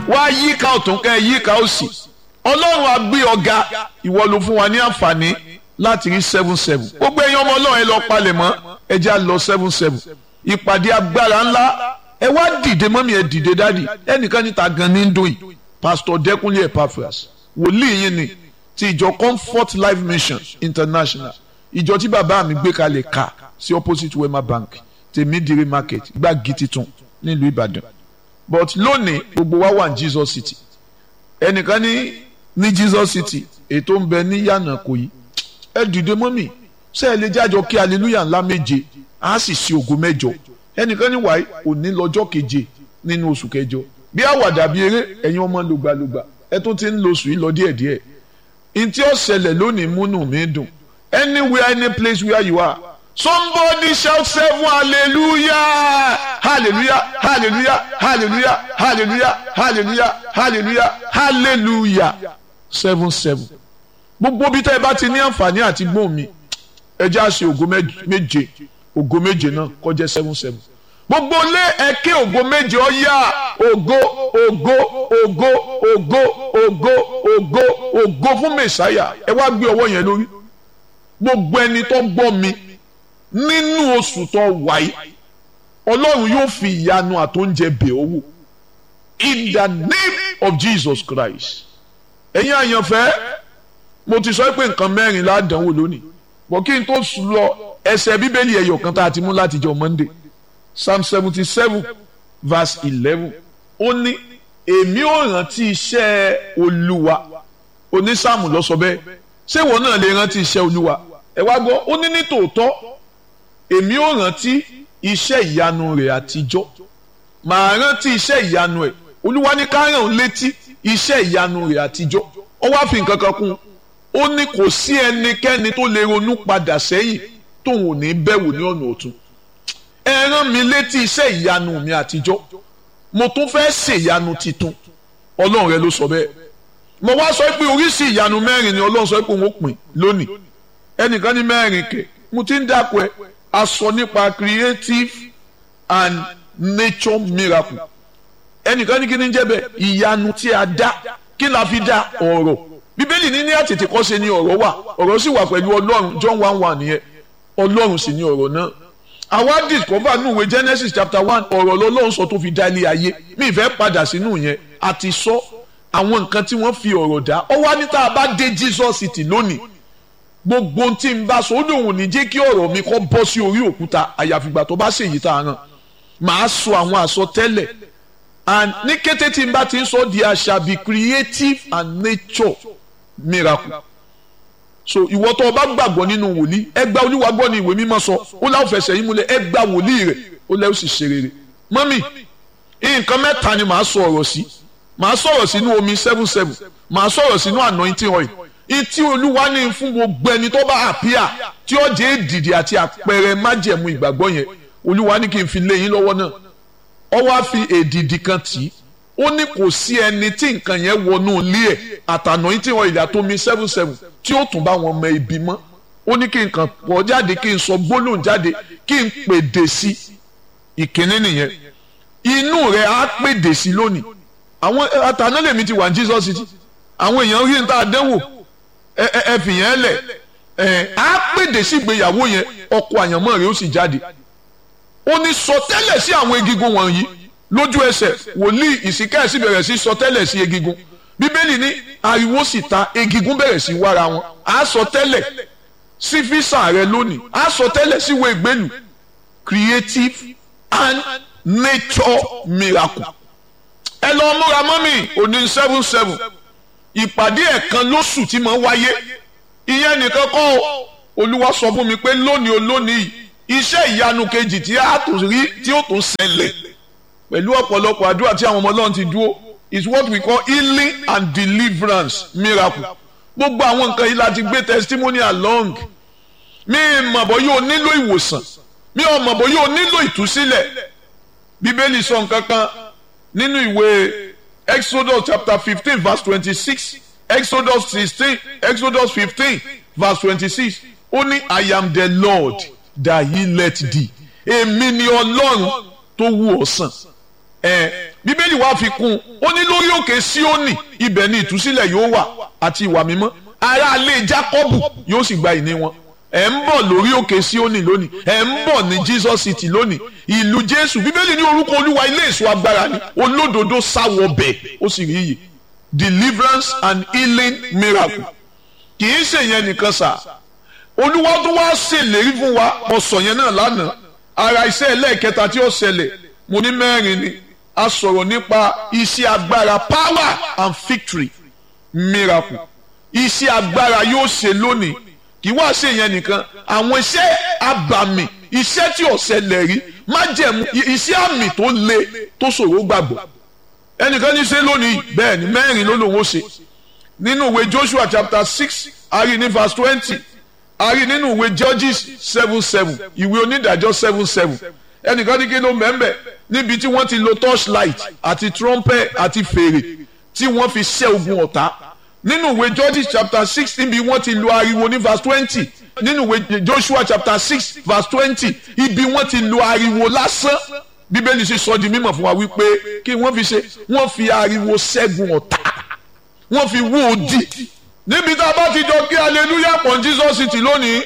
wá yíká ọ̀tún kẹ́ yíká òsì ọlọ́run á gbé ọ̀gá ìwọ ló fún wa ní àǹfààní láti rí 7-7 gbogbo ẹ̀yin ọmọ ọlọ́run ẹ lọ palẹ̀ mọ́ ẹ já lọ 7-7 ìpàdé agbára ńlá ẹ wá dìde mọ́mí ẹ dìde dádì ẹnìkan níta gan ní ndóyìn Pastor Dẹ́kunlé Epaphras wòlíì yín ni ti ìjọ Comfort Life Mission International ìjọ tí bàbá mi gbé kalẹ̀ ká sí opposite Wema Bank Tèmídìrí market gbági titun nílùú Ìbàdàn but lónìí gbogbo wa wà ní Jesus City ẹnìkan ní Jesus City ètò ń bẹ ní yànnà kò yí ẹ dìde mọ́mì ṣé ẹ lè jájọ kí hallelujah ńlá méje á sì sí ògo mẹ́jọ ẹnìkan ní wàá òní lọ́jọ́ keje nínú oṣù kẹjọ bí àwàdà bí eré ẹ̀yin ọmọ lògbàlògbà ẹ tó ti ń lo oṣù yìí lọ díẹ̀díẹ̀ ntí ó ṣẹlẹ̀ lónìí múnú mi dùn anywhere any place where you are somebody shout 7 hallelujah hallelujah hallelujah hallelujah hallelujah hallelujah hallelujah hallelujah 7 gbogbo bí tẹ́ ẹ bá ti ní àǹfààní àti gbóhùn mi ẹ já ṣe ògo méje náà kó jẹ́ 7 gbogbo lé ẹ̀kẹ́ ògo méje ó yá ògo ògo ògo ògo ògo ògo ògo fún mẹ̀sáyà ẹ wá gbé ọwọ́ yẹn lórí gbogbo ẹni tó gbọ́ mi nínú oṣù tó wáyé ọlọ́run yóò fi ìyanu àtóúnjẹ bẹ̀ ọ́ wò in the name of Jesus Christ ẹ̀yin àyànfẹ́ mo ti sọ pé nǹkan mẹ́rin ládánwò lónìí bọ̀ kí n tó lọ ẹsẹ̀ bíbélì ẹyọ kan tá a ti mú láti jọ Monday Psalm 77 verse 11 ó ní èmi ò rántí iṣẹ́ Olúwa onísáàmù ló sọ bẹ́ẹ̀ ṣé ìwọ náà lè rántí iṣẹ́ Olúwa ẹ wá gbọ́ ó ní nítòótọ́ èmi ò rántí iṣẹ́ ìyanu rẹ̀ àtijọ́ màá rántí iṣẹ́ ìyanu ẹ̀ Olúwa ní ká rán òun létí iṣẹ́ ìyanu rẹ̀ àtijọ́ ó wá fi nǹkan kan kún ó ní kò sí ẹnikẹ́ni tó lè ronú padà sẹ́yìn tóun ò ní bẹ̀wò ní ọ̀nà ọ̀tun ẹ rán mi létí iṣẹ́ ìyanu mi àtijọ́ mo tún fẹ́ ṣèyanu titun Ọlọ́run rẹ ló sọ bẹ́ẹ̀ mo wá sọ pé oríṣi ìyanu mẹ́rin ni Ọlọ́run sọ pé òun ó pín lónìí ẹnìkan ní mẹ́rin kẹ̀ mo ti ń dàpọ̀ ẹ̀ a sọ nípa creative and nature miracle ẹnìkan ní kí ni jẹ́ bẹ́ẹ̀ ìyanu tí a dá kí la fi dá ọ̀rọ̀ bíbélì ní àtètèkọ́ṣe ni ọ̀rọ̀ wà ọ̀rọ̀ sì wà pẹ̀lú Ọlọ́run John 1:1 nìyẹn Ọlọ́run sì ni ọ̀rọ̀ náà àwa discover nínú ìwé Genesis chapter 1 ọ̀rọ̀ lọ́lọ́run sọ tó fi dá ilé ayé mi ìfẹ́ padà sínú yẹn àti sọ àwọn nǹkan tí wọ́n fi ọ̀rọ̀ dá ọ wá ní tá a bá dé Jesus City lónìí gbogbo tí n bá sọ ó lóun ní jẹ́ kí ọ̀rọ̀ mi kó bọ́ sí orí òkúta àyàfìgbà tó bá ṣèyí tá a ràn màá sọ àwọn àsọtẹ́lẹ̀ and ní kété tí n bá ti ń sọ there shall be creative and nature miracle so ìwọ tó o bá gbàgbọ́ nínú wòlíì ẹ gba Olúwa gbọ́ ní ìwé mímọ́ sọ ó láwọn fẹsẹ̀ yín múlẹ̀ ẹ gba wòlíì rẹ̀ ó lẹ́ ó sì ṣe rere mọ́mì nǹkan mẹ́ta ni màá sọ ọ̀rọ̀ sí màá sọ̀rọ̀ sínú omi 7 màá sọ̀rọ̀ sínú anointing oil ìtí Olúwa ní fún gbogbo ẹni tó bá àpíà tí ó jẹ́ èdìdì àti àpẹẹrẹ májẹ̀mú ìgbàgbọ́ yẹn Olúwa ní kí n fi lé yín lọ́wọ́ náà ó wá fi èdìdì kan tì í ó ní kò sí ẹni tí nǹkan yẹn wọnú ilé ẹ̀ àtànà yìí tí wọ́n ìdá tó mi 7 tí ó tún bá wọn mọ ibi mọ́ ó ní kí n kàn pọ̀ jáde kí n sọ gbólóhùn jáde kí n pèdè sí ìkíní nìyẹn inú rẹ̀ á pèdè sí lónìí àwọn àtànà lèmi ti wà ní Jesus City àwọn èèyàn rí níta àdéhùn ẹ fìyẹn lẹ̀ á pèdè sí ìgbéyàwó yẹn ọkọ àyànmọ́ rẹ̀ ó sì jáde ó ní sọ tẹ́lẹ̀ sí àwọn egungun wọ̀nyí lójú ẹsẹ̀ wòlíì ìsìkáyèsí bẹ̀rẹ̀ sí sọ tẹ́lẹ̀ sí egungun bíbélì ní ariwo sì ta egungun bẹ̀rẹ̀ sí wára wọn á sọ tẹ́lẹ̀ sí físà rẹ lónìí á sọ tẹ́lẹ̀ sí ìwé ìgbélù creative and nature miracle ẹ lọ múra mọ́mì òní 7 ìpàdé ẹ̀kan lóṣù tí mo wáyé ìyẹn nìkan kọ́ Olúwa sọ fún mi pé lónìí iṣẹ́ ìyanu kejì tí a tún rí tí ó tún ṣẹlẹ̀ pẹ̀lú ọ̀pọ̀lọpọ̀ àdúrà tí àwọn ọmọ Ọlọ́run ti dúró is what we call healing and deliverance miracle gbogbo àwọn nǹkan yìí láti gbé testimony along mi mọ̀ bọ́ yóò nílò ìwòsàn mi ò mọ̀ bọ́ yóò nílò ìtúsílẹ̀ bíbélì sọ nǹkan kan nínú ìwé Exodus chapter 15 verse 26 Exodus 15 verse 26 ó ní I am the Lord that healeth thee èmi ni Ọlọ́run tó wò ọ́ sàn bíbélì wá fi kún ó ní lórí òkè Síónì ibẹ̀ ni ìtúsílẹ̀ yóò wà àti ìwà mímọ́ ará ilé Jákọ́bù yóò sì gba ìní wọn. ẹ̀ ń bọ̀ lórí òkè Síónì lónìí, ẹ̀ ń bọ̀ ní Jesus City lónìí, ìlú Jésù. bíbélì ní orúkọ Olúwa ilé èso agbára ni, olódodo sáwọ bẹ̀ ó sì rí iyì. Deliverance and healing miracle kì í ṣe yẹn nìkan sà, Olúwa tó wá ṣèlérí fún wa, mo sọ yẹn náà lánàá. ara iṣẹ́ ẹlẹ́ẹ̀kẹta tí ó ṣẹlẹ̀ mo ní mẹ́rin ni, a sọ̀rọ̀ nípa iṣẹ́ agbára, power and victory miracle. iṣẹ́ agbára yóò ṣe lónìí, kì í wá ṣe yẹn nìkan, àwọn iṣẹ́ abàmì, iṣẹ́ tí ó ṣẹlẹ̀ rí, májẹ̀mú, iṣẹ́ àmì tó le tó ṣòro gbàgbọ́. ẹnìkan ní ṣe lónìí, bẹ́ẹ̀ ni mẹ́rin ló lòun ó ṣe. nínú ìwé Joshua chapter 6 a rí ní verse 20, a rí nínú ìwé Judges 7:7, ìwé onídàájọ́ 7:7. ẹnìkan ní kí ló mẹ́mbẹ̀, níbi tí wọ́n ti lo torchlight àti trumpet àti fèrè tí wọ́n fi ṣẹ́ ogun ọ̀tá. nínú ìwé Judges chapter 6 níbi wọ́n ti lo ariwo ní verse 20, nínú ìwé Joshua chapter 6 verse 20 ibi wọ́n ti lo ariwo lásán. bíbélì sì sọ di mímọ̀ fún wa wípé kí wọ́n fi ṣe, wọ́n fi ariwo ṣẹ́gun ọ̀tá, wọ́n fi wó odi. níbi tá a bá ti jọ kí hallelujah pọ̀ Jesus City lónìí,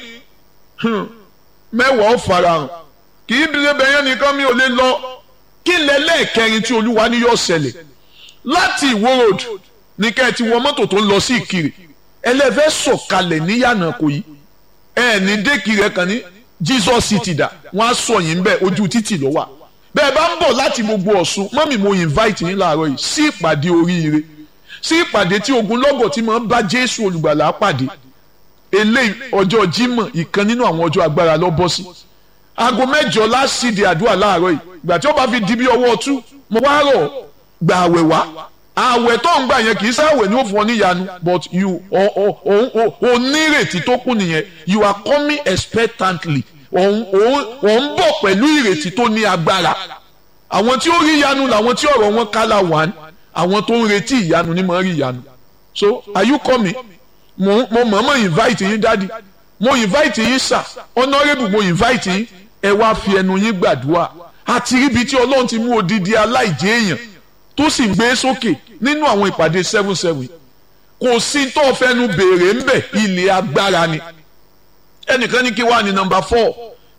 mẹ́wàá ó farahàn. kì í bíi bẹ̀yẹn nìkan mi ò lè lọ. kí lẹ́lẹ́ẹ̀kẹrin tí Olúwa ní yóò ṣẹlẹ̀ láti Ìwó road ní kẹ́ ẹ ti wọ mọ́tò tó ń lọ sí Ìkirè, ẹlẹ́fẹ́ sọ̀kalẹ̀ níyànà kò yí ẹ ní dékìrẹ́ kan ní Jesus City dà, wọ́n á sọ yín bẹ́ẹ̀ ojú títì ló wà. bẹ́ẹ̀ bá ń bọ̀ láti gbogbo Ọ̀ṣun, mọ́mì mo invite yín láàárọ̀ yìí sí ìpàdé oríire, sí ìpàdé tí ogunlọ́gọ̀ tí máa ń bá Jésù olùgbàlà pàdé. eléyìí ọjọ́ Jímọ̀, ìkan nínú àwọn ọjọ́ agbára ló bọ́ sí. aago 8 lásìdí àdúrà láàárọ̀ yìí, ìgbà tí ó bá fi di bí ọwọ́ ọtún mo wá rọ̀ gba àwẹ̀ wá. àwẹ̀ tó ń gbà yẹn kì í sáwẹ̀ ní ó fún ọ níyanu, but you ò nírètí tó kún nìyẹn. you are coming expectantly, òun ń bọ̀ pẹ̀lú ìrètí tó ní agbára. àwọn tí ó rí ìyanu làwọn tí ọ̀rọ̀ wọn kálá wà ní, àwọn tó ń retí ìyanu ni mo rí ìyanu. so are you coming? mo mọ̀ọ́mọ̀ invite yín dádì, mo invite yín sà, honourable mo invite yín, ẹ wá fi ẹnu yín gbàdúrà. àti ríbi tí Ọlọ́run ti mú odidi aláìjẹ́ èèyàn tó sì gbé sókè nínú àwọn ìpàdé 7-7, kò sí tó fẹnu béèrè ńbẹ, ilé agbára ni. ẹnìkan ní kí wá ní number 4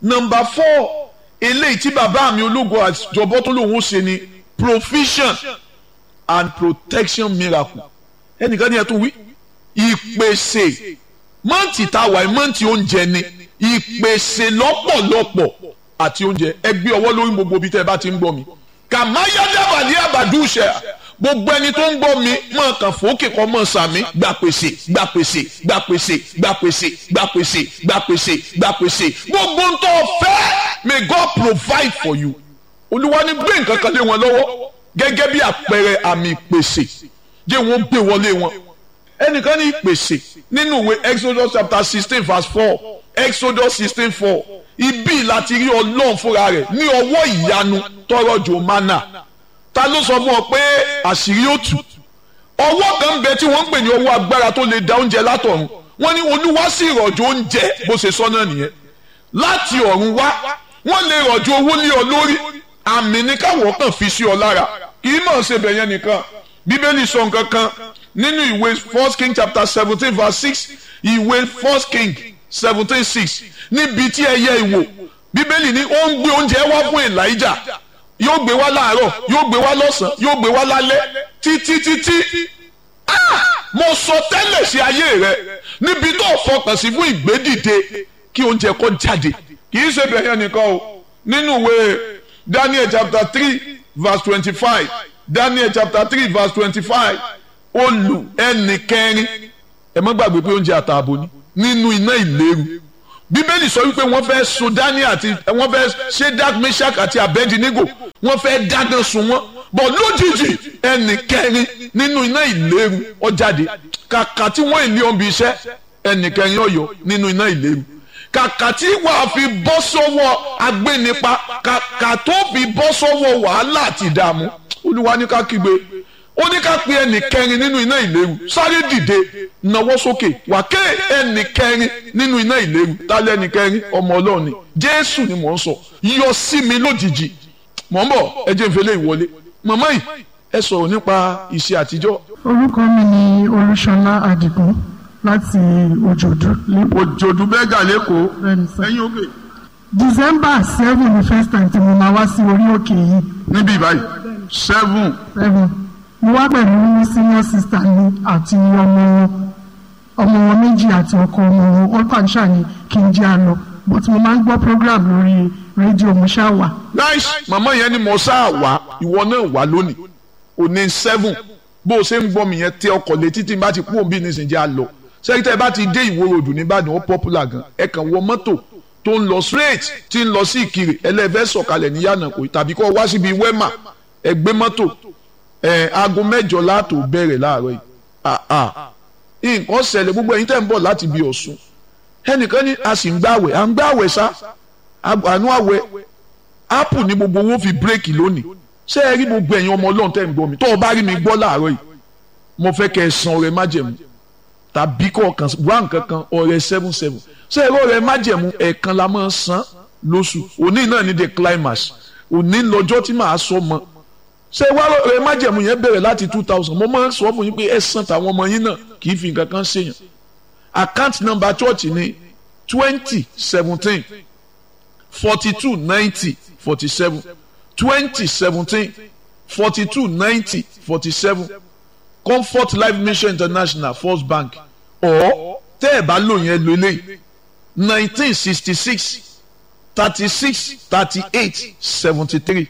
eléyìí tí bàbá mi ológo àjọbọ tó lòun ó ṣe ni provision and protection miracle. ẹnìkan ní ẹ tún wí ìpèsè. mọ́ǹtì tá a wà mọ́ǹtì oúnjẹ ni, ìpèsè lọ́pọ̀lọpọ̀ àti oúnjẹ. ẹ gbé ọwọ́ lórí gbogbo ibi tẹ́ ẹ bá ti ń gbọ́ mi. kàmáyádábà ní àbàdúṣe, gbogbo ẹni tó ń gbọ́ mi mọ̀ kàn fòókè kọ́ mọ̀ sàmí, gbà pèsè gbà pèsè gbà pèsè gbà pèsè gbà pèsè gbà pèsè gbà pèsè. gbogbo ń tó fẹ́, may God provide for you. Olúwa ní gbé nǹkan kan lé wọn lọ́wọ́ gẹ́gẹ́ bí àpẹẹrẹ àmì ìpèsè, jẹ́ wọ́n gbé wọlé wọn. ẹnìkan ní ìpèsè nínú ìwé Exodus chapter 16 verse 4, Exodus 16:4, ibi láti rí Ọlọ́run fúnra rẹ̀ ní ọwọ́ ìyanu tọrọ jò mánà. ta ló sọ fún ọ pé àṣírí ó tú? ọwọ́ kan ń bẹ tí wọ́n ń pè ní ọwọ́ agbára tó lè dá oúnjẹ látọ̀run. wọ́n ní Olúwa sì rọ̀jò oúnjẹ, bó ṣe sọ náà nìyẹn, láti ọ̀run wá. wọ́n lè rọ̀jò owó lé ọ lórí, àmì ní káwọ́ kàn fi sí ọ lára. kì í mọ̀ ṣe bẹ̀yẹn nìkan, Bíbélì sọ nǹkan kan nínú ìwé 1 King chapter 17 verse 6, ìwé 1 King 17:6, níbi tí ẹyẹ ìwò, Bíbélì ní ó ń gbé oúnjẹ wá fún Elijah, yóò gbé wá láàárọ̀, yóò gbé wá lọ́sàn-án, yóò gbé wá lálẹ́ títí. mo sọ tẹ́lẹ̀ sí ayé rẹ, níbi tó fọkàn sí fún ìgbédìde kí oúnjẹ kó jáde. kì í ṣe bẹ̀yẹn nìkan o, nínú ìwé Daniel chapter 3 verse 25, Daniel chapter 3 verse 25, olù ẹnì kẹrin, ẹ má gbàgbé pé oúnjẹ àtààbò ni, nínú iná ìléru. Bíbélì sọ wípé wọ́n fẹ́ so Daniel àti wọ́n fẹ́ Ṣédák, Méṣákì àti Abẹ́dínígò, wọ́n fẹ́ dáná sun wọ́n, bọ̀ lójijì ẹnì kẹrin nínú iná ìléru ó jáde. kàkà tí wọ́n ìlé ọ̀bì iṣẹ́, ẹnì kẹrin ó yọ nínú iná ìléru. kàkà tí wàá fi bọ́ sọ́wọ́ agbénipa, kàkà tó fi bọ́ sọ́wọ́ wàhálà àti ìdààmú, Olúwa ní ká kígbe, ó ní ká pe ẹnì kẹrin nínú iná ìléru. sáré dìde, nawọ́ sókè, wà ké ẹnì kẹrin nínú iná ìléru. tálẹ́ ẹnì kẹrin? ọmọ Ọlọ́run ni, Jésù ni mò ń sọ. yọ sí mi lójijì. mò ń bọ̀, ẹ jẹ́ n fẹ́lẹ́ ìwọlé. màmá yìí ẹ sọ̀rọ̀ nípa ìṣe àtijọ́. Orúkọ mi ni Olúṣọlá Àdìgún láti Òjòdú. Òjòdú bẹ́gà lẹ́kọ̀ọ́. ẹ̀yin òkè. December 7 ni first time tí mo máa wá sí orí òkè yìí. níbí báyìí 7. mo wá pẹ̀lú senior sister mi àti ọmọ wọn méjì àti ọkọ ọmọ wọn ọkọ àṣà ni kí n jẹ́ àlọ́ but mo máa ń gbọ́ program lórí rédíò mo ṣáà wà. nice màmá yẹn ni mo ṣáà wá ìwọ náà wà lónìí òní 7 bó o ṣe ń gbọ́ mi yẹn tẹ ọkọ̀ létí tí n bá ti kú òbí nísìnyí àlọ́ sẹ́kítẹ́ bá ti dé Ìwó Road nìbàdàn ó popular gan ẹ kàn wọ mọ́tò tó ń lọ straight tí ń lọ sí Ìkirè ẹlẹ́fẹ́ sọ̀kalẹ̀ ní Yànàkó tàbí kọ́ wá síbi Wema ẹ gbé mọ́tò aago 8 láàtò bẹ̀rẹ̀ láàárọ̀ yìí nǹkan ṣẹlẹ̀ gbogbo ẹ̀yin tẹ́ ń bọ̀ láti bí Ọ̀ṣun ẹnìkan ní a sì ń gbàwẹ̀ à ń gbàwẹ̀ sá àánú àwẹ̀ ápù ní gbogbo owó fi bírèkì lónìí ṣé ẹ rí gbogbo ẹ̀yin ọmọ Ọlọ́run tẹ́ ń gbọ́ mi tó o bá rí mi gbọ́ láàárọ̀ yìí mo fẹ́ kẹ́ ẹ san ọrẹ májẹ̀mú tàbí kọ̀ọ̀kan wá nǹkan kan ọrẹ 77 ṣé ẹ rí ọrẹ májẹ̀mú ẹ̀ẹ̀kan la máa san lóṣù òní náà ní the climax òní lọ́jọ́ tí màá sọ mọ́ ṣé wá ọrẹ májẹ̀mú yẹn bẹ̀rẹ̀ láti 2000 mo máa ń sọ fún yín pé ẹ san tàwọn ọmọ yín náà kì í fi nǹkan kan ṣèyàn account number church ni 2017 42 90 47 2017 42 90 47 Comfort Life Mission International First Bank or tẹ́ ẹ̀ bá lò yẹn lólè 1966 36 38 73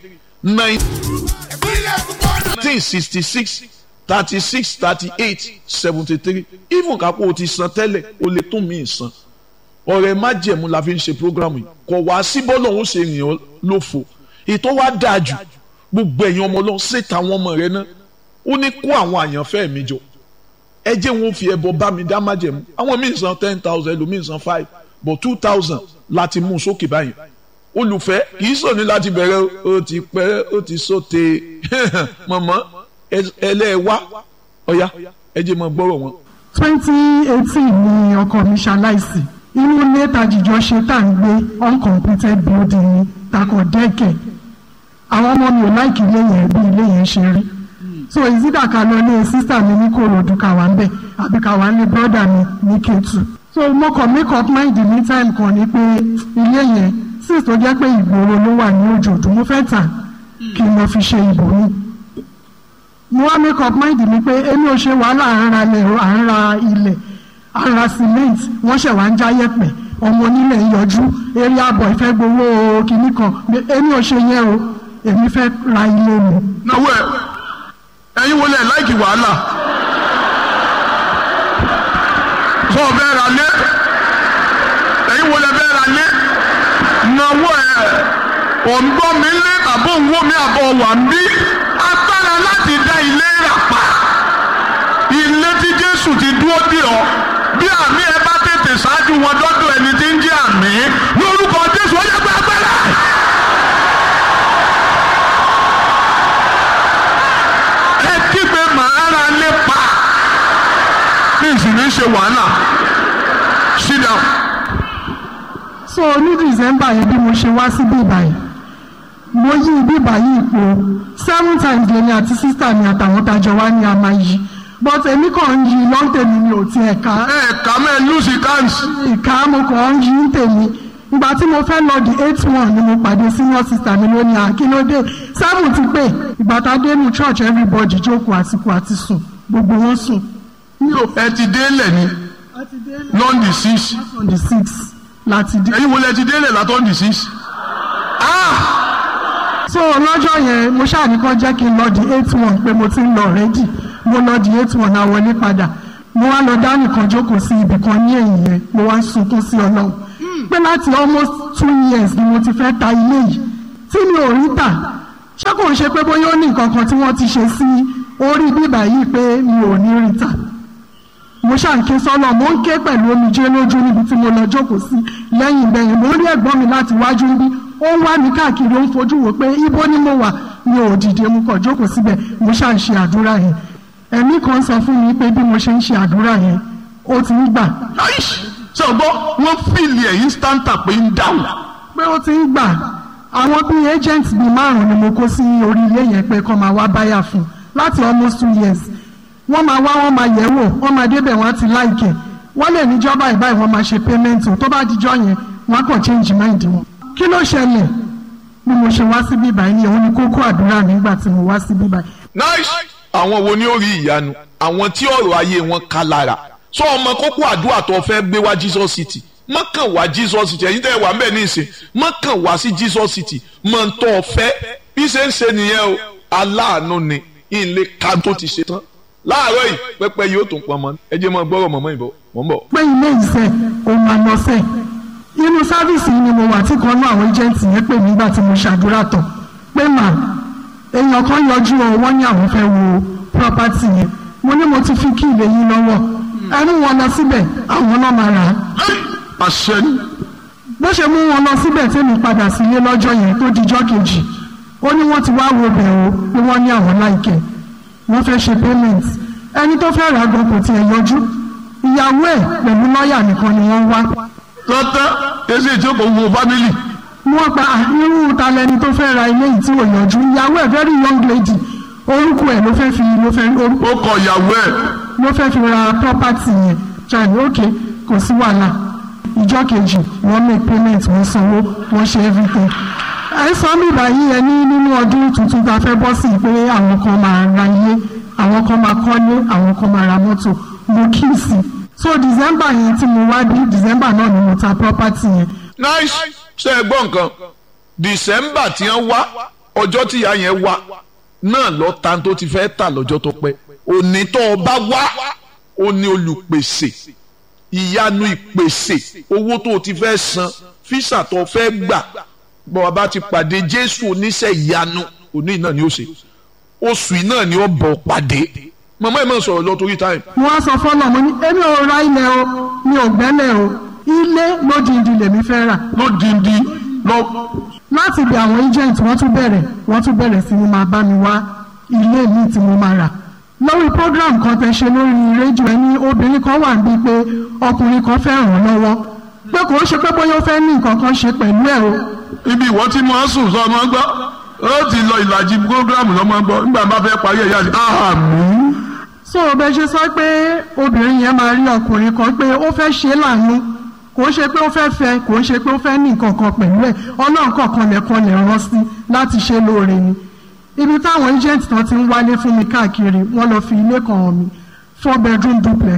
1966 36 38 73 even kápò o ti san tẹ́lẹ̀ o lè tún mí san ọ̀rẹ́ májẹ̀mú la fi ń ṣe programu yìí kò wá sí bọ́ọ̀lù òun ṣe rìn ọ́ lófo ètò wa dáa jù gbogbo ẹ̀yin ọmọ Ọlọ́run ṣètò àwọn ọmọ rẹ náà ó ní kó àwọn àyànfẹ́ mi jọ ẹ jẹ́ wọn fi ẹbọ bá mi dá májẹ̀mú àwọn míì san 10,000 ẹlòmíì san 5 but 2,000 láti mú sókè báyìí olùfẹ́ kì í sọ ní láti bẹ̀rẹ̀ ó ti pẹ́ ó ti sóte mọ̀mọ́ ẹlẹ́ẹ̀wá ọ̀yá ẹ jẹ́ mọ́ gbọ́rọ̀ wọn. 2018 ni ọkọ mi ṣaláìsí inú ilé tajìjọ ṣe tá à ń gbé uncompleted building ni takọ̀ dẹ́kẹ̀ àwọn ọmọ mi ò láìkí ilé yẹn bí ilé yẹn ṣe rí so ìsídà ká lọ ní sísà mi ní Kòròdú ká wà ń bẹ̀ àbí ká wà ní brọ́dà mi ní Kétu so mo kàn make up mind ní time kan ní pé ilé yẹn sì tó jẹ́ pé ìgboro ló wà ní Òjòdú mo fẹ́ tà kí n lọ fi ṣe ìbò mi mo wá make up mind mi pé èmi ò ṣe wàhálà à ń ra ilẹ̀ à ń ra cement wọ́n ṣẹ̀ wá ń já yẹ̀pẹ̀ ọmọ onílẹ̀ ń yọjú eré àbọ̀ ìfẹ́ gbowó kìíní kan èmi ò ṣe yẹn o èmi fẹ́ ra ilé mi. náwó ẹ̀yin wọlé láìkì wàhálà sọ bẹ́ẹ̀ ra lé ẹ̀yin wọlé bẹ́ẹ̀ ra lé náwó ọ̀ngbọ́n mi lé àbọ̀ òǹwó mi àbọ̀ wà ń bí agbára láti dá ilé rà pa ilé tí Jésù ti dúró dè ọ́ bí àmì ẹ bá tètè ṣáájú wọn dọ́dọ̀ ẹni tí ń jẹ́ àmì lórúkọ Jésù ó yẹ pé agbára. ẹ kígbe màá ra lé pa ní ìsìn ṣe wàhálà sit down. so ní December yẹn bí mo ṣe wá sí bíbá yìí mo yí bíbá yìí po 7 times lèmi àti sísá mi àtàwọn tajọ wá ní a máa yí but èmi kàn ń yí lọ́ntẹ̀mí mi ò tiẹ̀ ká. ẹ̀ka mẹ́ẹ̀ lùsì káǹsì. ìka mo kàn ń yí ń tèmi ìgbà tí mo fẹ́ lọ di 8-1 ni mo pàdé senior sister mi lónìí àkínlódé 7 ti pé ìgbà tá a dé nu church everybody jókòó àsìkò àti sùn gbogbo wọn sùn. ẹ ti délẹ̀ ni lọ́ndì 6. lọ́ndì 6 láti dé. ẹ̀yin wo lẹ ti délẹ̀ látọ́ndì 6. so lọ́jọ́ yẹn mo ṣàníkàn jẹ́ kí n lọ di 8-1 pé mo ti ń lọ rẹ́dì mo lọ di 8-1 náà wọlé padà mo wá lọ dá nìkan jókòó sí ibì kan ní ẹ̀yìn yẹn mo wá ń sunkún sí Ọlọ́run pé láti almost 2 years ni mo ti fẹ́ ta ilé yìí tí mi ò rí tà ṣé kò ń ṣe pé bóyá ó ní nǹkan kan tí wọ́n ti ṣe sí orí bíbà yìí pé mi ò ní rí tà mo ṣàǹké sọ́nà mo ń ké pẹ̀lú omijé lójú níbi tí mo lọ jókòó sí lẹ́yìn bẹ́yìn mo rí ẹ̀gbọ́n mi láti wájú níbí ó ń wá mi káàkiri ó ń fojú wò pé ibo ni mo wà mi ò dìde mo kàn jókòó síbẹ̀ mo ṣà ń ṣe àdúrà yẹn ẹ̀mí kan sọ fún mi pé bí mo ṣe ń ṣe àdúrà yẹn ó ti ń gbà. ṣé o gbọ́ wọ́n fìlì ẹ̀ instanta pé ń dáhùn. pé ó ti ń gbà àwọn bíi agent bíi 5 ni mo kó sí orí ilé yẹn pé kọ́ máa wá báyà fún láti almost 2 years. Wọ́n máa wá, wọ́n máa yẹ̀ wò, wọ́n máa débẹ̀, wọ́n á ti láìkẹ̀, wọ́n lè níjọba ìbáyìí wọ́n máa ṣe payment o, tó bá dijọ́ yẹn wọ́n á kàn change mind wọn. Kí ló ṣẹlẹ̀ bí mo ṣe wá sí bíbá yìí? Òun ni kókó àdúrà nígbà tí mo wá sí bíbá yìí. Nice. Àwọn wo ni ó rí ìyanu? Àwọn tí ọ̀rọ̀ ayé wọn ká lára. Sọ ọmọ kókó àdúrà tó fẹ́ gbé wá Jesus City. Má kàn wá Jesus City, ẹ̀yin tẹ́ wà ń bẹ̀ ní ìsìn. Má kàn wá sí Jesus City. Mọ̀ ń tọ́ ọ fẹ́. Bí ṣe ń ṣe nìyẹn o, aláàánú ni ilé ká tó ti ṣe tán. Láàárọ̀ yìí pẹ́pẹ́ yóò tún pọn mọ́. Ẹ jẹ́ mọ́ gbọ́rọ̀ mọ́mọ́ ìbọ̀. Mò ń bọ̀. Pé ilé ìṣẹ́ òun máa lọ sẹ́. Inú sáfíìsì ni mo wà tí kan náà àwọn ẹjẹ́ǹtì yẹn pè nígbà tí mo ṣàdúrà tán. Pé èèyàn kan yọjú ọ, wọ́n ní àwọn fẹ́ wo property yẹn. Mo ní mo ti fi kí ilé yín lọ́wọ́. Ẹnu wọn lọ síbẹ̀, àwọn náà máa rà á. Àṣẹ ni. Bó ṣe mú wọn lọ síbẹ̀ tí mi padà sílé lọ́jọ́ yẹn tó dijọ́ kejì, ó ní wọ́n ti wá wo bẹ̀ o pé wọ́n ní àwọn láìkẹ́, wọ́n fẹ́ ṣe payment. Ẹni tó fẹ́ rà gan kò tiẹ̀ yọjú, ìyàwó ẹ̀ pẹ̀lú lọ́ọ̀yà nìkan ni wọ́n wá. Tọ́tẹ́ èsì ìjókòó wo fámìlì. Wọ́n pa irú ta lẹni tó fẹ́ ra ilé yìí tí ò yọjú, ìyàwó ẹ̀ very young lady, orúkọ ẹ̀ ló fẹ́ fi ó kọ ìyàwó ẹ̀ ló fẹ́ fi ra property yẹn. Chani okay, kò sí wàhálà. Ìjọ́ kejì wọ́n make payment, wọ́n sanwó, wọ́n ṣe everything. Àìsàn mi báyìí ẹni nínú ọdún tuntun ta fẹ́ bọ́ sí pé àwọn kan máa ra ilé, àwọn kan máa kọ́lé, àwọn kan máa ra mọ́tò, mo kí sí. So December yẹn tí mo wá bí December náà ni mo ta property yẹn. Nice. Ṣé ẹ gbọ́ nǹkan? December tí wọ́n wá, ọjọ́ tí ìyá yẹn wá náà lọ ta tó ti fẹ́ tà lọ́jọ́ tó pẹ́. Òní tó o bá wá, ó ní olùpèsè, ìyanu ìpèsè, owó tó o ti fẹ́ san, físà tó o fẹ́ gbà. Bọ́n bá ti pàdé Jésù oníṣẹ́ ìyanu, òní náà ni ó ṣe. Oṣù náà ni ó bọ̀ pàdé. Màmá ẹ̀ máa sọ̀rọ̀ lọ torí táyì. Mo wá sọ fọ́nà, mo ní èmi ò ra ilẹ̀ o, mi ò gbẹ́lẹ̀ o, ilé lódìndí lèmi fẹ́ rà. Lódìndí lọ. Láti ibi àwọn agent wọ́n tún bẹ̀rẹ̀ sí ni máa bá mi wá ilé mi tí mo máa rà. Lórí program kan tẹ ṣe lórí rédíò ẹni obìnrin kan wà níbi pé ọkùnrin kan fẹ́ ràn án lọ́wọ́. Pé kò ń ṣe pé bóyá ó fẹ́ ní nǹkan kan ṣe pẹ̀lú ẹ̀ o. Ibi ìwọ tí mo ń sùn sọ ọmọ gbọ́, ó ti lọ ìlàjì program lọ́mọ gbọ́, nígbà bá fẹ́ parí ẹ̀yà sí. Àmín. So bẹ́ẹ̀ ṣe sọ pé obìnrin yẹn máa rí ọkùnrin kan pé ó fẹ́ ṣe láàánú, kò ń ṣe pé ó fẹ́ fẹ́, kò ń ṣe pé ó fẹ́ ní nǹkan kan pẹ̀lú ẹ̀, Ọlọ́run kọ̀ọ̀kan lẹ̀kan lè rán sí láti ṣe lóore ni. Ibi táwọn agent tán ti ń wálé fún mi káàkiri, wọ́n lọ fi ilé kan hàn mí, 4 bedroom duplex.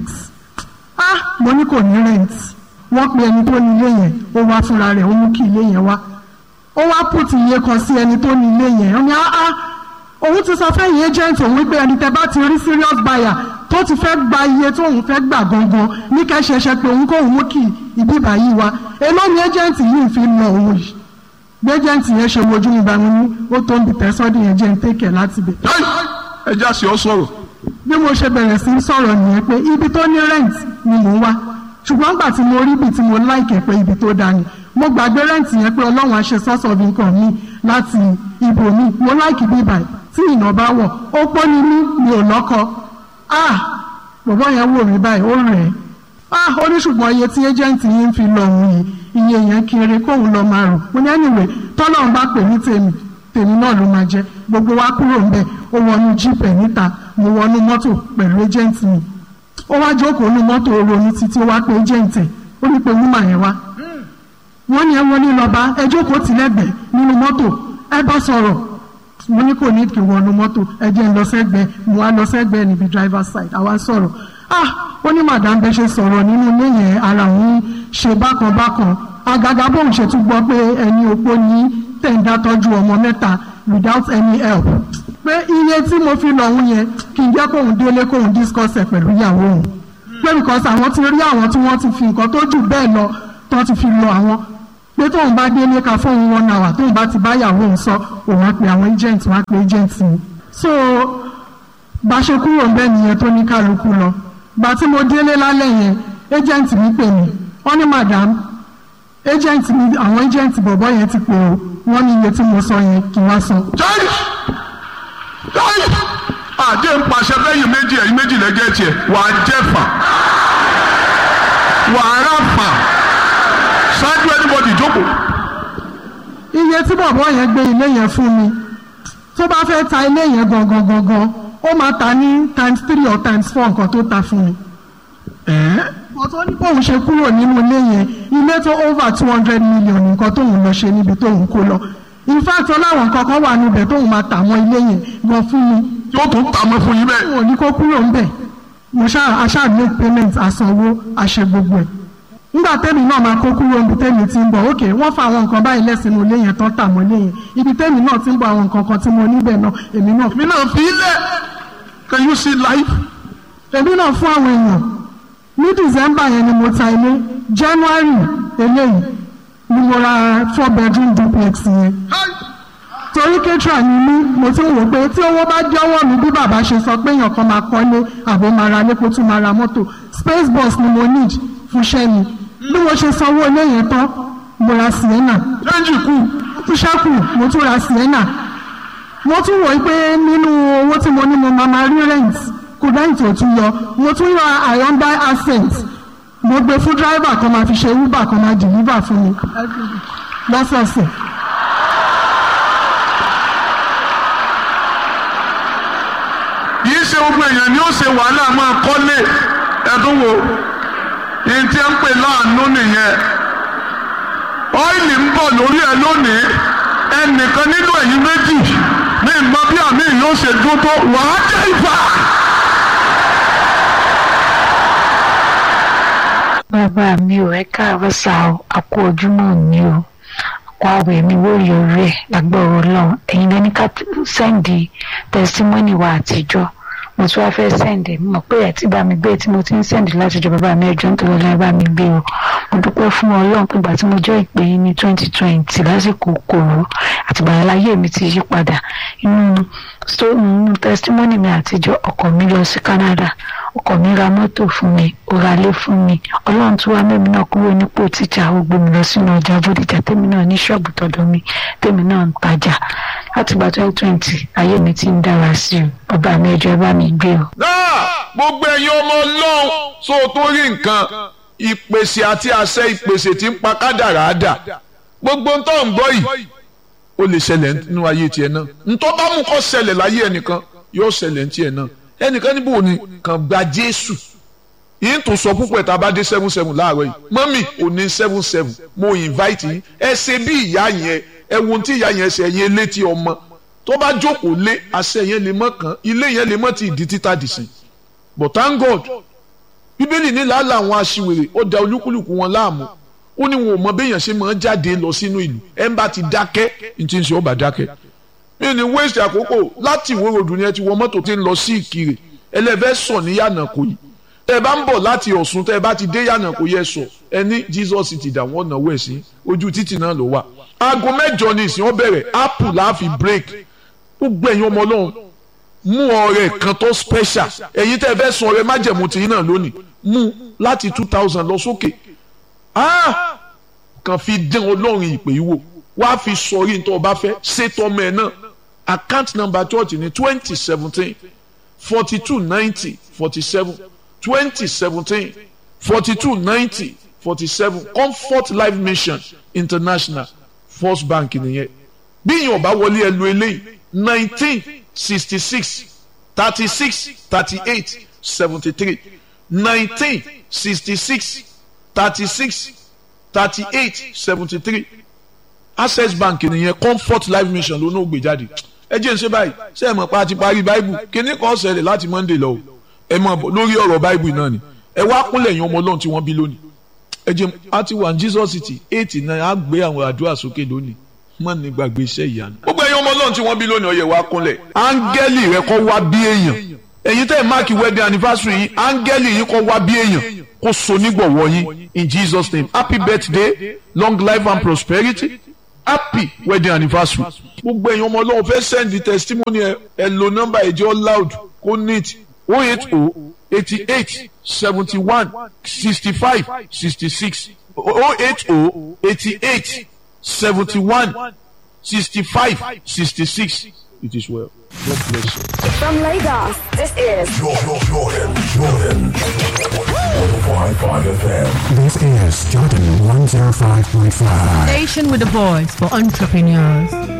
Mo ní kò ní rent. Wọ́n pe ẹni tó ní ilé yẹn, ó wá fúnra rẹ̀, ó mú kí ilé yẹn wá. Ó wá put iye kan sí ẹni tó ní ilé yẹn. Ó ní òun ti sọ fẹ́yìn agent òun pé ẹni tẹ́ bá ti rí serious buyer tó ti fẹ́ gba iye tó òun fẹ́ gbà gangan ní kẹ́sẹ̀ṣẹ̀ pé òun kò mú kí ìbíbà yìí wá. Èló ni agent yìí fi lọ òun yìí. Bí agent yẹn ṣe wojú mi bá mi ní ó tó ń bi tẹ́sọ́dì yẹn jẹ́ ń tẹ́kẹ̀ láti bẹ̀. Ẹ já sí ọ sọ̀rọ̀. Bí mo ṣe bẹ̀rẹ̀ sí sọ̀rọ̀ nìyẹn pé ibi tó ní rent ni mò ń wá. Ṣùgbọ́n gbà tí mo rí ibi tí mo láìkẹ̀ pé ibi tó dáa ni, mo gbàgbé rent yẹn pé Ọlọ́run á ṣe source of income mi láti ibòmí. Mo láìkì bíbà tí ìnà bá wọ̀, ó pọ́ ní mi ò lọ́kọ. Bọ̀bọ́ yẹn wò mí báyìí, ó rẹ̀ ẹ́. Ó ní ṣùgbọ́n iye tí agent yìí ń fi lọ òun yìí, iye yẹn kéré kóun lọ máa rò. Mo ní anyway, tọ́lọ́run bá pè ní tèmi náà ló máa jẹ́. Gbogbo wa kúrò ń bẹ̀, ó wọnú jíìpẹ̀ níta, mo wọnú mọ́tò pẹ̀lú agent mi. Ó wá jókòó ní mọ́tò ronú títí ó wá pé agent ẹ̀, ó ní pé woman yẹn wá. Wọ́n ní ẹ wọlé lọ́ba, ẹ jókòó tì lẹ́gbẹ̀ẹ́ nínú mọ́tò, ẹ bá sọ̀rọ̀. Mo ní kò ní kí wọnú mọ́tò, ẹ jẹ́ ń lọ sẹ́gbẹ̀ẹ́, mo wá lọ sẹ́gbẹ̀ẹ́ níbi driver side, àwa sọ̀rọ̀. Ó ní madam bẹ́ ṣe sọ̀rọ̀ nínú ilé yẹn, ara òun ṣe bákan. Àgàgà bóun ṣe tún gbọ́ pé ẹni opó ní tẹ̀ǹdà tọ́jú ọmọ mẹ́ta without any help. Pé iye tí mo fi lọ òun yẹn kì í jẹ́ kóun délé kóun discuss ẹ̀ pẹ̀lú ìyàwó òun. Pé because àwọn ti rí àwọn tí wọ́n ti fi nǹkan tó jù bẹ́ẹ̀ lọ tó ti fi lọ àwọn. Pé tóun bá délé ka fóun 1 hour tóun bá ti bá ìyàwó òun sọ, òun á pe àwọn agent, wọ́n á pe agent mi. So bá ṣe kúrò bẹ́ẹ̀ nìyẹn tó ní kálukú lọ. Gbà tí mo délé lálẹ́ yẹn, agent mi pè mí, wọ́n ní madam agent mi, àwọn agent bọ̀bọ̀ yẹn ti pè o, wọ́n ní iye tí mo sọ yẹn kí wá san. Àjẹ́ ń pàṣẹ fẹ́yìn méjì ẹ̀yìn méjì lẹ́jẹ̀ tiẹ̀, wà á jẹ́fà, wà á ráfà, ṣáájú anybody jókòó. Iye iye tí bọ̀bọ̀ yẹn gbé ilé yẹn fún mi tó bá fẹ́ ta ilé yẹn gangan ó máa ta ní ×3 or ×4 nǹkan tó ta fún mi. ọ̀tọ̀ ní bóun ṣe kúrò nínú ilé yẹn ilé tó over 200 million nǹkan tóun lọ ṣe níbi tóun kó lọ in fact ọláwọn nǹkan kan wà níbẹ̀ tóun máa tà mọ́ ilé yẹn gan fún mi. yóò tún tà mọ́ fún yín bẹ́ẹ̀. mo ní kó kúrò ń bẹ̀ mo ṣáà make payment àsanwó àṣẹ gbogbo ẹ̀ nígbà tẹ́mi náà máa kó kúrò ibi tẹ́mi ti ń bọ̀ ok wọ́n fa àwọn nǹkan báyìí lẹ́sìnú ilé yẹn tán tà mọ́ ilé yẹn ibi tẹ́mi náà ti ń bọ̀ àwọn nǹkan kan tí mo níbẹ̀ náà èmi náà fi ilẹ̀ can you see life. èmi náà fún àwọn èèyàn ní December yẹn ni mo ta ilé January eléyìí ni mo ra 4 bedroom duplex yẹn torí ketra ni mí mo ti ń wò pé tí owó bá jọ̀wọ́ mi bí bàbá ṣe sọ pé èèyàn kan máa kọ́lé àbò máa ra lé kó tún máa ra mọ́tò space bus ni mo need fún iṣẹ́ mi bí mo ṣe sanwó ilé yẹn tán mo ra Sienna lẹ́yìn kù tún ṣẹ́kù mo tún ra Sienna mo tún wò pé nínú owó tí mo ní mo máa rí rent kò rent ò tún yọ mo tún yọ Hyundai Accent mo gbé fún driver kan máa fi ṣe Uber kan máa deliver fún mi lọ́sọ̀ọ̀sẹ̀. yìí ṣe gbogbo èèyàn ni ó ṣe wàhálà máa kọ́lé ẹ̀dùn wo yìí tí ń pè láàánú nìyẹn ọ́ìlì ń bọ̀ lórí ẹ lónìí ẹnìkan nínú ẹ̀yin méjì ní ìmọ̀ bí àmì yóò ṣe dún tó wàá jẹ́ ìfà. bàbá mi ò ẹ káàárọ̀ sá o àpò ojúmọ́ mi o àpò àwẹ̀ mi wó yọrí ẹ̀ lágbọ̀rọ̀ Ọlọ́run ẹ̀yin lẹ́ni ká sẹ́ǹdì tẹsítímọ́nì wa àtijọ́ mo tún wá fẹ́ sẹ́ǹdì mọ̀ pé ẹ̀ tí bá mi gbé tí mo ti ń sẹ́ǹdì látijọ́ bàbá mi ẹjọ́ nítorí Ọlọ́run bá mi gbé o mo dúpẹ́ fún Ọlọ́run pé ìgbà tí mo jẹ́ ìpè yín ní 2020 lásìkò kòró àtìgbà yẹn láyé mi ti yí padà inú tẹsítímọ́nì mi àtijọ́ ọkọ mi lọ sí Canada ọkọ mi ra mọ́tò fún mi ó ra ilé fún mi Ọlọ́run tún wá mẹ́mi náà kúrò nípò tíjà ó gbé mi lọ sínú ọjà Bódìjà tèmi náà ní ṣọ́ọ̀bù tọ̀dọ̀ mi tèmi náà ń tajà látìgbà 2020 ayé mi ti ń dára sí o bàbá mi ẹjọ́ ẹ bá mi gbé o. náà gbogbo ẹ̀yin ọmọ Ọlọ́run tó tó rí nǹkan ìpèsè àti àṣẹ ìpèsè tí ń pa kádàrá dà gbogbo ń tọ́ ń gbọ́ yìí ó lè ṣẹlẹ̀ nínú ayé tiẹ̀ náà ntọ́ bá mú kó ṣẹlẹ̀ láyé ẹnìkan yóò ṣẹlẹ̀ ní tiẹ̀ náà ẹnìkan níbo ni kàn gba Jésù yìí tó sọ púpọ̀ tá a bá dé 77 láàárọ̀ yìí mọ́mì ò ní 77 mo invite yín ẹ ṣe bí ìyá yẹn ẹ wo tí ìyá yẹn ṣe ẹ̀yìn létí ọmọ tó bá jókòó lé àṣẹ yẹn lè mọ́ kàn ilé yẹn lè mọ́ ti ìdí títà dì sí but thank God bíbélì ní làálàá àwọn aṣiwèrè ó da olúkúlùkù wọn láàmú ó ní wọn ò mọ béèyàn ṣe máa jáde lọ sínú ìlú ẹ ń bá ti dákẹ́ ní ti ń ṣe ọba dákẹ́ mi ní waste àkókò láti Ìwó Road ni ẹ ti wọ mọ́tò tí ń lọ sí Ìkirè ẹlẹ́fẹ́ sọ ní Yànàkóyí tẹ́ ẹ bá ń bọ̀ láti Ọ̀ṣun tẹ́ ẹ bá ti dé Yànàkóyí ẹ sọ ẹ ní Jesus ti dà wọ́n náwó ẹ̀ sí ojú títì náà ló wà aago 8 ní ìsìn ó bẹ̀rẹ̀ apple láàfin break gbogbo ẹ̀yin ọmọ Ọlọ́run mú ọrẹ kan tó special ẹ̀yin tẹ́ ẹ fẹ́ sun ọrẹ májẹ̀mú tìyín náà lónìí mú láti 2000 lọ sókè kàn fi dán Ọlọ́run ìpè yìí wò wá fi sọrí ní tó o bá fẹ́ ṣètò ọmọ ẹ̀ náà account number church ní 2017 4290 47 2017 4290 47 Comfort Life Mission International First Bank nìyẹn bí yìí ọba wọlé ẹ lu eléyìí 1966 36 38 73 1966 36 38 73 Access Bank nìyẹn Comfort Life Mission ló náà gbé jáde ẹ jẹ́ ń ṣe báyìí ṣé ẹ mọ̀ pa àti parí báìbù kíní kan ṣẹlẹ̀ láti Monday lọ ẹ mọ̀ lórí ọ̀rọ̀ báìbù náà ni ẹ wá kúnlẹ̀ yan ọmọ Ọlọ́run tí wọ́n bí lónìí ẹ jẹ́ àti wà ní Jesus City 8-9 á gbé àwọn àdúrà sókè lónìí mọ̀ ní gbàgbé iṣẹ́ ìyanu. gbogbo ẹ̀yin ọmọ Ọlọ́run tí wọ́n bí lónìí ó yẹ wá kúnlẹ̀ áńgẹ́lì rẹ kó wá bí èèyàn ẹ̀yin tẹ́ ẹ̀ máàkì wedding anniversary yìí áńgẹ́lì yìí kó wá bí èèyàn kó so nígbọ̀wọ́ yín in Jesus name happy birthday long life and prosperity happy wedding anniversary. gbogbo ẹ̀yin ọmọ Ọlọ́run fẹ́ send the testimony ẹ lo number ẹ̀jẹ̀ loud kó neat 080 88 71 65 66 080 88 71 65 66. It is well. God bless you. From Lagos, this is Jordan. 105.5 FM. This is Jordan 105.5. Station with a voice for entrepreneurs.